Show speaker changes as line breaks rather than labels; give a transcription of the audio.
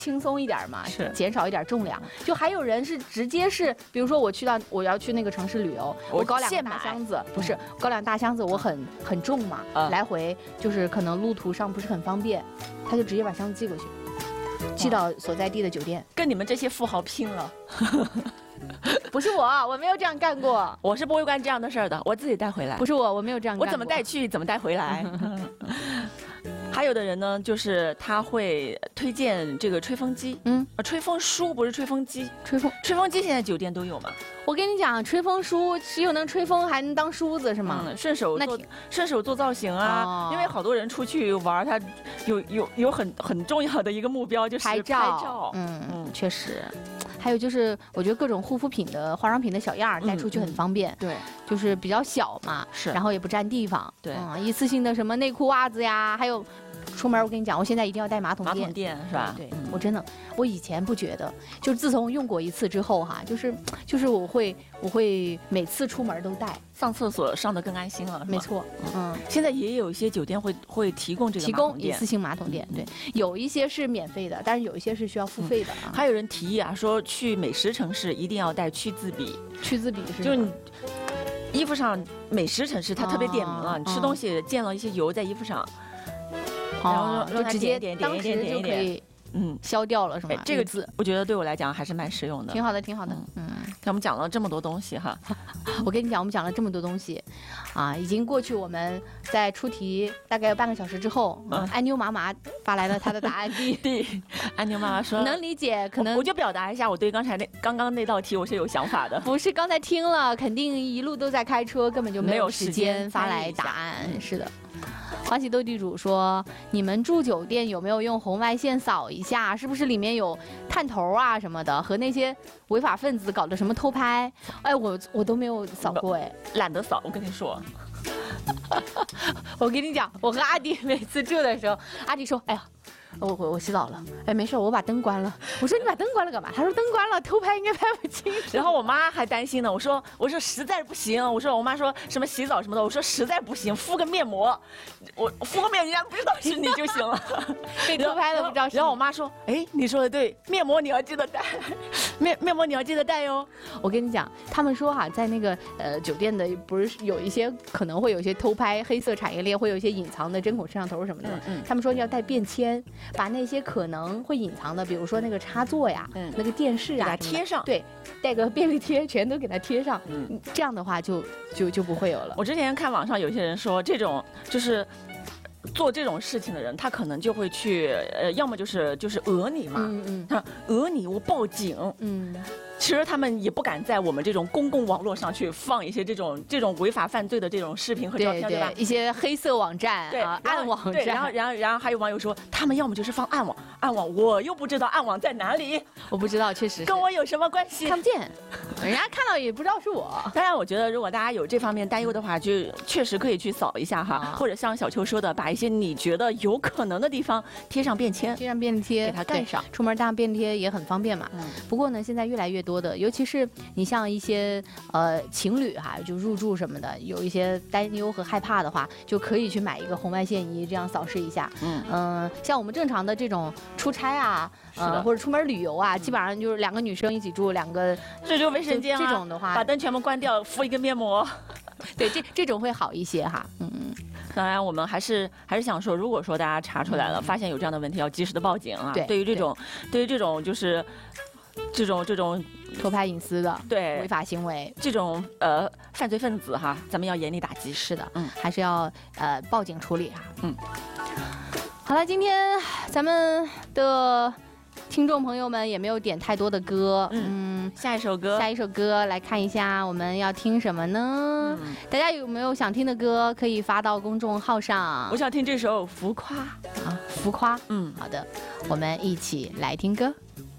轻松一点嘛，
是
减少一点重量。就还有人是直接是，比如说我要去那个城市旅游，我搞2个大箱子，不是搞2个大箱子，我很重嘛，来回就是可能路途上不是很方便，他就直接把箱子寄过去，寄到所在地的酒店，
跟你们这些富豪拼了。
不是我没有这样干过，
我是不会干这样的事儿的，我自己带回来。
不是我没有这样干过，
我怎么带去怎么带回来。还有的人呢，就是他会推荐这个吹风机，吹风梳不是吹风机，吹风机现在酒店都有嘛。
我跟你讲，吹风梳是又能吹风还能当梳子是吗？
顺手做造型啊，因为好多人出去玩，他有很重要的一个目标就是拍照。
确实。还有就是，我觉得各种护肤品的、化妆品的小样带出去很方便。
对，
就是比较小嘛，
是，
然后也不占地方。
对，
一次性的什么内裤、袜子呀，还有出门我跟你讲，我现在一定要带马桶垫
是吧？
对，我以前不觉得，就是自从用过一次之后哈，就是我会每次出门都带，
上厕所上得更安心了。
没错，
现在也有一些酒店会提供这个
一次性马桶垫，对，有一些是免费的，但是有一些是需要付费的啊。
还有人提议啊，说去美食城市一定要带去渍笔，
是
就是你衣服上美食城市它特别点名了，你吃东西溅了一些油在衣服上，然后
就直接
点
就可以消掉了是吗？
这个字我觉得对我来讲还是蛮实用的，
挺好的。
我们讲了这么多东西哈，
我跟你讲，我们讲了这么多东西，已经过去。我们在出题大概有半个小时之后，安妞妈妈发来了她的答案。
安妞妈妈说
能理解，可能
我就表达一下我对刚刚那道题我是有想法的。
不是刚才听了，肯定一路都在开车，根本就没有时间发来答案。是的。欢喜斗地主说：“你们住酒店有没有用红外线扫一下？是不是里面有探头啊什么的？和那些违法分子搞的什么偷拍？哎，我都没有扫过，哎，
懒得扫。我跟你说，
我跟你讲，我和阿迪每次住的时候，阿迪说：‘哎呀。’我洗澡了，哎，没事，我把灯关了。我说你把灯关了干嘛？他说灯关了，偷拍应该拍不清。
然后我妈还担心呢，我说实在不行，我妈说什么洗澡什么的，我说实在不行，敷个面膜，我敷个面，人家不知道是你就行了。
被偷拍了不知道是。
然后我妈说，哎，你说的对，面膜你要记得带，面膜你要记得带哟。
我跟你讲，他们说在那个酒店的不是有一些可能会有一些偷拍黑色产业链，会有一些隐藏的针孔摄像头什么的。他们说要带便签。把那些可能会隐藏的，比如说那个插座呀，那个电视啊，
给它贴上，
对，带个便利贴，全都给它贴上，这样的话就不会有了。
我之前看网上有些人说，这种就是做这种事情的人，他可能就会去要么就是讹你嘛，他讹你，我报警，其实他们也不敢在我们这种公共网络上去放一些这种违法犯罪的这种视频和照片，对吧？
一些黑色网站，对暗网站。
对，然后还有网友说，他们要么就是放暗网，我又不知道暗网在哪里，
我不知道，确实
跟我有什么关系？
看不见，人家看到也不知道是我。
当然，我觉得如果大家有这方面担忧的话，就确实可以去扫一下哈，或者像小秋说的，把一些你觉得有可能的地方贴上便签，
贴上便利贴，
给它盖上。
出门带便利贴也很方便嘛。不过呢，现在越来越多的，尤其是你像一些情侣哈，就入住什么的，有一些担忧和害怕的话，就可以去买一个红外线仪，这样扫视一下。像我们正常的这种出差啊，或者出门旅游啊，基本上就是2个女生一起住，2个
这就卫生间
这种的话，
把灯全部关掉，敷一个面膜。
对，这种会好一些哈。
当然，我们还是想说，如果说大家查出来了，发现有这样的问题，要及时的报警啊。对于这种就是这种
偷拍隐私的
对
违法行为，
这种犯罪分子哈，咱们要严厉打击。
是的，还是要报警处理哈。好了，今天咱们的听众朋友们也没有点太多的歌，
下一首歌
来看一下我们要听什么呢？大家有没有想听的歌可以发到公众号上？
我想听这首《浮夸》
啊，浮夸。好的，我们一起来听歌。